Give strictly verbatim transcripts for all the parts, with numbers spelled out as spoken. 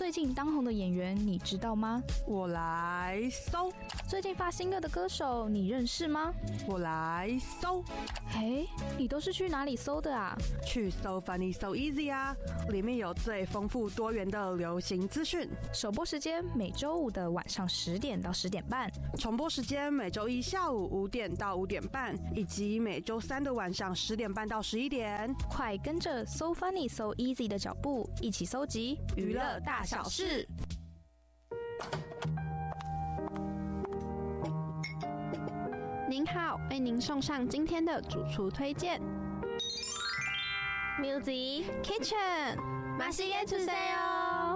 最近当红的演员你知道吗？ 我来搜。 最近发新歌的歌手你认识吗？ 我来搜。 嘿，你都是去哪里搜的啊？ 去 So Funny So Easy 啊，里面有最丰富多元的流行资讯。 首播时间每周五的晚上十点到十点半， 重播时间每周一下午五点到五点半，以及每周三的晚上十点半到十一点。 快跟着 So Funny So Easy 的脚步，一起搜集娱乐大小事。 您好，为您送上今天的主厨推荐。Music Kitchen， 马西耶出塞哦。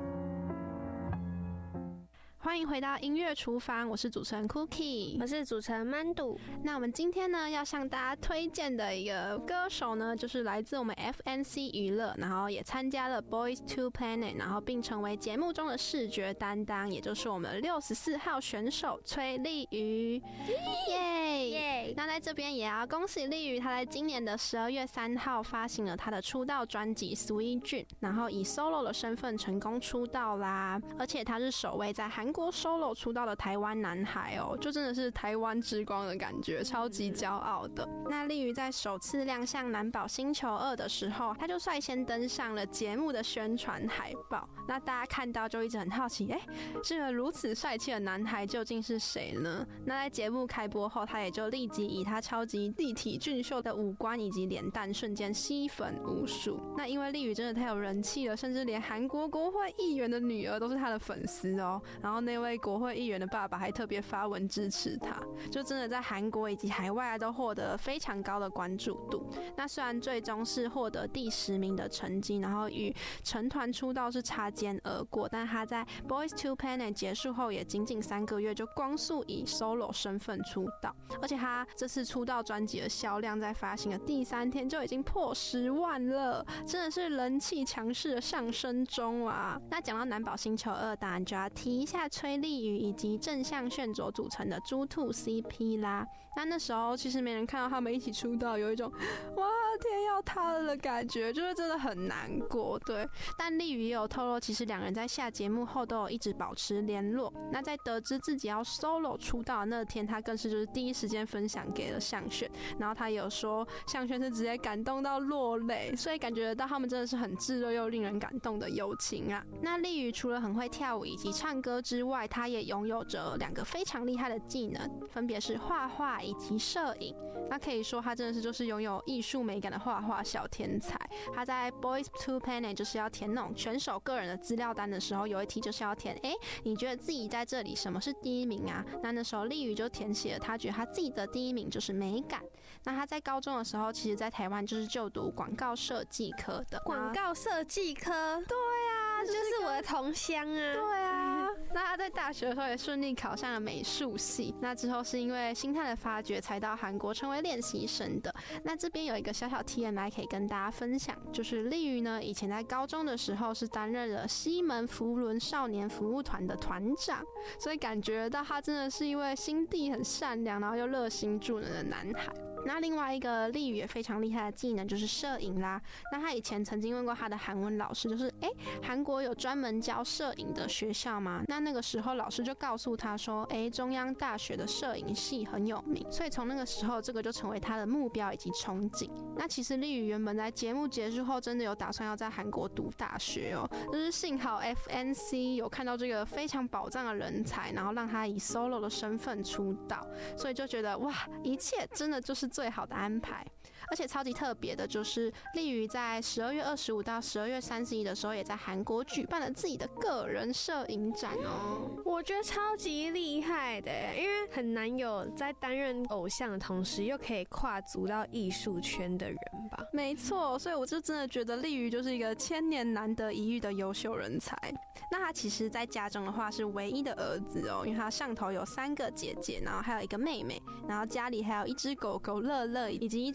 欢迎回到音乐厨房，我是主持人 Cookie， 我是主持人 Mandu。 那我们今天呢要向大家推荐的一个歌手呢，就是来自我们 F N C 娱乐，然后也参加了 Boys to Planet， 然后并成为节目中的视觉担当，也就是我们六十四号选手崔丽瑜，耶耶！那在这边也要恭喜丽瑜，她在今年的十二月三号发行了她的出道专辑 Sweet Dream， 然后以 solo 的身份成功出道啦，而且她是首位在韩国 solo 出道的台湾男孩哦，就真的是台湾之光的感觉，超级骄傲的。那丽瑜在首次亮相《男宝星球二》的时候，他就率先登上了节目的宣传海报。那大家看到就一直很好奇，哎，这个如此帅气的男孩究竟是谁呢？那在节目开播后，他也就立即以他超级立体俊秀的五官以及脸蛋，瞬间吸粉无数。那因为丽瑜真的太有人气了，甚至连韩国国会议员的女儿都是他的粉丝哦。然后那位国会议员的爸爸还特别发文支持他，就真的在韩国以及海外都获得了非常高的关注度。那虽然最终是获得第十名的成绩，然后与成团出道是擦肩而过，但他在 Boys to Planet 结束后也仅仅三个月就光速以 solo 身份出道，而且他这次出道专辑的销量在发行的第三天就已经破十万了，真的是人气强势的上升中啊！那讲到男宝星球二，当然就要提一下崔丽瑜以及正向炫佐组成的猪兔 C P 啦。那那时候其实没人看到他们一起出道，有一种哇天要塌了的感觉，就是真的很难过。对，但丽瑜也有透露，其实两人在下节目后都有一直保持联络。那在得知自己要 solo 出道的那天，他更是就是第一时间分享给了向炫，然后他也有说向炫是直接感动到落泪，所以感觉到他们真的是很炙热又令人感动的友情啊。那丽瑜除了很会跳舞以及唱歌之外，他也拥有着两个非常厉害的技能，分别是画画以及摄影。那可以说他真的是就是拥有艺术美感的画画小天才。他在 Boys to Planet 就是要填那种选手个人的资料单的时候，有一题就是要填，哎，你觉得自己在这里什么是第一名啊？那那时候丽瑜就填写了，他觉得他自己的第一名就是美感。那他在高中的时候，其实在台湾就是就读广告设计科的。 广告设计科， 对啊， 就是我的同乡啊。 对啊，那他在大学的时候也顺利考上了美术系。那之后是因为星探的发掘，才到韩国成为练习生的。那这边有一个小小 T M I 可以跟大家分享，就是丽瑜呢，以前在高中的时候是担任了西门福伦少年服务团的团长，所以感觉到他真的是一位心地很善良，然后又热心助人的男孩。那另外一个丽瑜也非常厉害的技能就是摄影啦。那他以前曾经问过他的韩文老师，就是哎，韩国有专门教摄影的学校吗？那那个时候老师就告诉他说，哎，中央大学的摄影系很有名，所以从那个时候这个就成为他的目标以及憧憬。那其实丽瑜原本在节目结束后真的有打算要在韩国读大学哦，就是幸好 F N C 有看到这个非常宝藏的人才，然后让他以 solo 的身份出道，所以就觉得哇，一切真的就是最好的安排。而且超级特别的就是丽瑜在十二月二十五到十二月三十一的时候，也在韩国举办了自己的个人摄影展哦。 我觉得超级厉害的，因为很难有在担任偶像的同时又可以跨足到艺术圈的人吧。 没错，所以我就真的觉得丽瑜就是一个千年难得一遇的优秀人才。那他其实在家中的话是唯一的儿子哦，因为他上头有三个姐姐，然后还有一个妹妹，然后家里还有一只狗狗乐乐以及一只猫猫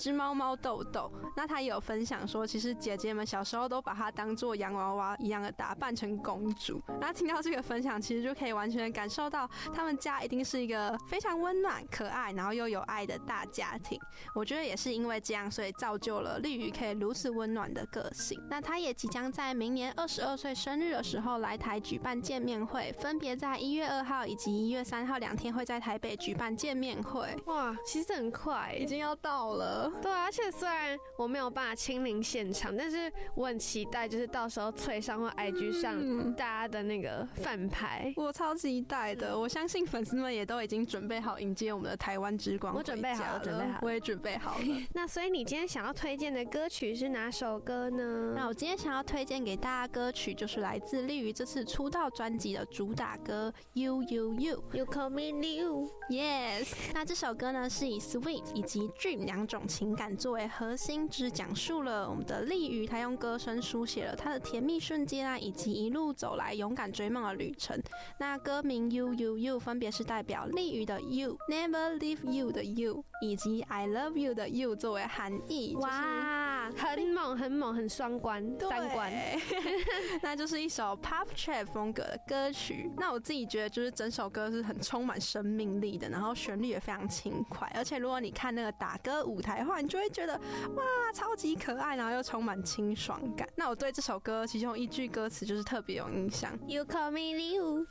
猫豆豆。那她也有分享说，其实姐姐们小时候都把她当作洋娃娃一样的打扮成公主。然后听到这个分享，其实就可以完全感受到他们家一定是一个非常温暖、可爱，然后又有爱的大家庭。我觉得也是因为这样，所以造就了丽宇可以如此温暖的个性。那她也即将在明年二十二岁生日的时候来台举办见面会，分别在一月二号以及一月三号两天会在台北举办见面会。 哇，其实很快耶， 已经要到了。 对啊，而且虽然我没有办法亲临现场，但是我很期待，就是到时候脆上或 I G 上大家的那个饭拍， 我超期待的。我相信粉丝们也都已经准备好迎接我们的台湾之光。 我准备好了，准备好了， 我也准备好了。 那所以你今天想要推荐的歌曲是哪首歌呢？ 那我今天想要推荐给大家歌曲就是来自丽宇这次出道专辑的主打歌 You You You You Call Me Liu Yes。 那这首歌呢是以 Sweet 以及 Dream 两种情感作为核心，只讲述了我们的丽宇，她用歌声书写了她的甜蜜瞬间啊，以及一路走来勇敢追梦的旅程。那歌名 You You You 分别是代表丽宇的 You Never Leave You 的 You 以及 I Love You 的 You 作为含义。 哇，就是、很猛很猛很双关三关那就是一首 Pop Trap 风格的歌曲。那我自己觉得就是整首歌是很充满生命力的，然后旋律也非常轻快，而且如果你看那个打歌舞台的话，你就会觉得哇超级可爱，然后又充满清爽感。那我对这首歌其中一句歌词就是特别有印象 You Call Me Liu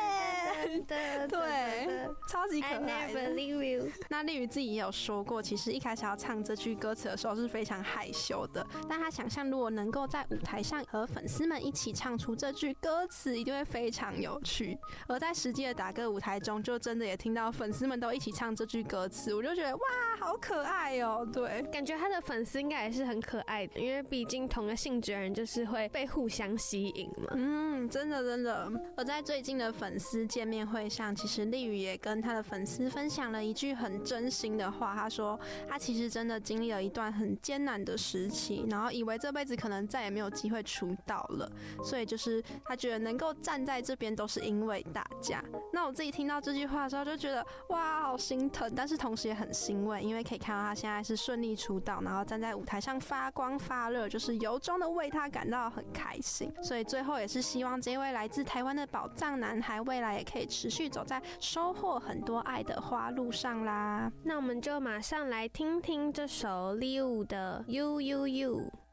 Yeah 对，超级可爱的 I Never Leave You。 那丽宇自己也有说过，其实一开始要唱这句歌词的时候是非常害羞的，但他想象如果能够在舞台上和粉丝们一起唱出这句歌词，一定会非常有趣。而在实际的打歌舞台中，就真的也听到粉丝们都一起唱这句歌词，我就觉得哇好可爱哦。对， 感觉他的粉丝应该也是很可爱的，因为毕竟同个性质的人就是会被互相吸引嘛。 嗯，真的真的。而在最近的粉丝见面会上，其实丽宇也跟他的粉丝分享了一句很真心的话，他说他其实真的经历了一段很艰难的时期，然后以为这辈子可能再也没有机会出道了，所以就是他觉得能够站在这边都是因为大家。那我自己听到这句话的时候就觉得哇好心疼，但是同时也很欣慰，因为可以看到他现在是顺利出道，然后站在舞台上发光发热，就是由衷的为他感到很开心。所以最后也是希望这位来自台湾的宝藏男孩未来也可以持续走在收获很多爱的花路上啦。 那我们就马上来听听这首 Liu 的 You You You。